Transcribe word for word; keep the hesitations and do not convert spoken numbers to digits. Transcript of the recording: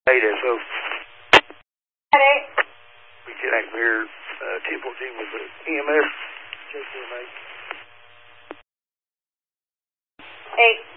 eight S O. Hey. We get out here, uh, ten fourteen with the E M S. J T M eight. Eight.